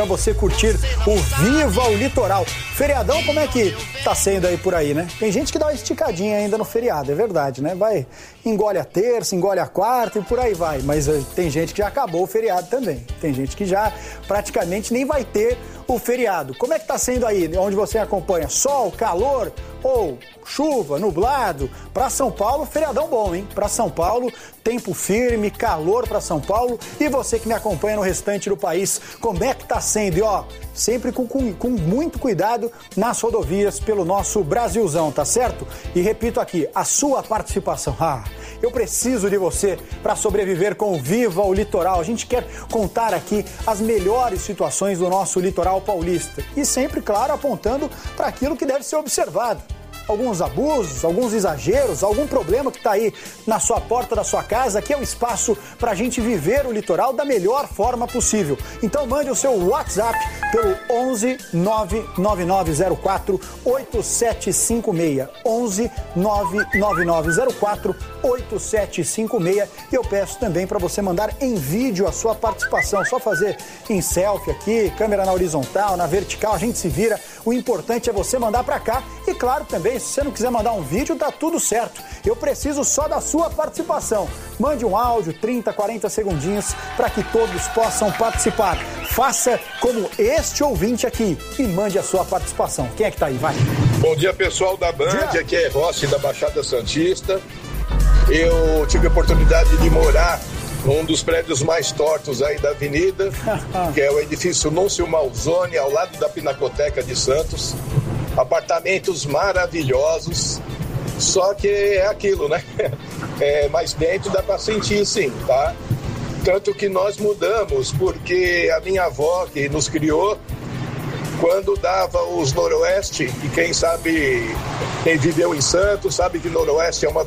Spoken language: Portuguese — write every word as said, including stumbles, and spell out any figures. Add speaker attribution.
Speaker 1: Para você curtir o Viva o Litoral. Feriadão, como é que tá sendo aí por aí, né? Tem gente que dá uma esticadinha ainda no feriado, é verdade, né? Vai, engole a terça, engole a quarta e por aí vai. Mas uh, tem gente que já acabou o feriado também. Tem gente que já praticamente nem vai ter o feriado. Como é que tá sendo aí, onde você acompanha? Sol, calor ou chuva, nublado? Para São Paulo, feriadão bom, hein? Para São Paulo, tempo firme, calor para São Paulo. E você que me acompanha no restante do país, como é que tá sendo? E ó, sempre com, com, com muito cuidado nas rodovias pelo nosso Brasilzão, tá certo? E repito aqui, a sua participação. Ah, eu preciso de você para sobreviver com o Viva o Litoral. A gente quer contar aqui as melhores situações do nosso litoral paulista. E sempre, claro, apontando para aquilo que deve ser observado. Alguns abusos, alguns exageros, algum problema que está aí na sua porta da sua casa. Aqui é o espaço para a gente viver o litoral da melhor forma possível. Então mande o seu WhatsApp pelo onze nove nove nove zero quatro oito sete cinco seis. onze nove nove nove zero quatro oito sete cinco seis. E eu peço também para você mandar em vídeo a sua participação. Só fazer em selfie aqui, câmera na horizontal, na vertical, a gente se vira. O importante é você mandar para cá. E claro também, se você não quiser mandar um vídeo, tá tudo certo. Eu preciso só da sua participação. Mande um áudio, trinta, quarenta segundinhos, para que todos possam participar. Faça como este ouvinte aqui e mande a sua participação. Quem é que tá aí? Vai.
Speaker 2: Bom dia, pessoal da Band. Dia. Aqui é Rossi, da Baixada Santista. Eu tive a oportunidade de morar num dos prédios mais tortos aí da avenida, que é o edifício Núncio Malzone, ao lado da Pinacoteca de Santos. Apartamentos maravilhosos, só que é aquilo, né? É, mas dentro dá para sentir sim, tá? Tanto que nós mudamos, porque a minha avó, que nos criou, quando dava os noroeste, e quem sabe, quem viveu em Santos, sabe que noroeste é uma